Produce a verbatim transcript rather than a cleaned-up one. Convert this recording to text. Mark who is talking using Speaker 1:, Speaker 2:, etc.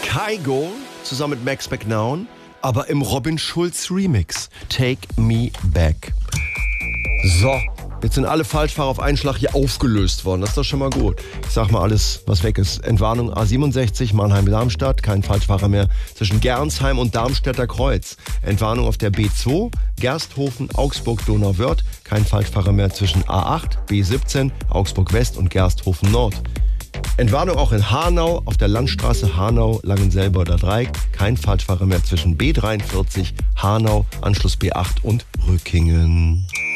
Speaker 1: Kygo zusammen mit Max McNown, aber im Robin Schulz Remix. Take Me Back. So, jetzt sind alle Falschfahrer auf einen Schlag hier aufgelöst worden. Das ist doch schon mal gut. Ich sag mal alles, was weg ist. Entwarnung A siebenundsechzig, Mannheim-Darmstadt. Kein Falschfahrer mehr zwischen Gernsheim und Darmstädter Kreuz. Entwarnung auf der B zwei, Gersthofen, Augsburg-Donauwörth. Kein Falschfahrer mehr zwischen A acht, B siebzehn, Augsburg-West und Gersthofen Nord. Entwarnung auch in Hanau, auf der Landstraße Hanau-Langenselboder Dreieck. Kein Falschfahrer mehr zwischen B dreiundvierzig, Hanau, Anschluss B acht und Rückingen.